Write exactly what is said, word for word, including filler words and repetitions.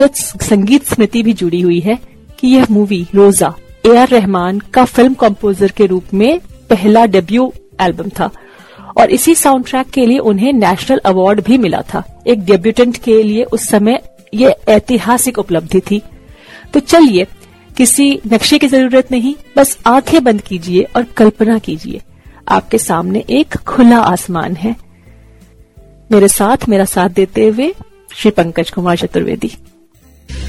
संगीत स्मृति भी जुड़ी हुई है कि यह मूवी रोजा ए आर रहमान का फिल्म कंपोजर के रूप में पहला डेब्यू एल्बम था और इसी साउंड ट्रैक के लिए उन्हें नेशनल अवार्ड भी मिला था। एक डेब्यूटेंट के लिए उस समय ये ऐतिहासिक उपलब्धि थी। तो चलिए, किसी नक्शे की जरूरत नहीं, बस आंखें बंद कीजिए और कल्पना कीजिए आपके सामने एक खुला आसमान है। मेरे साथ मेरा साथ देते हुए श्री पंकज कुमार चतुर्वेदी।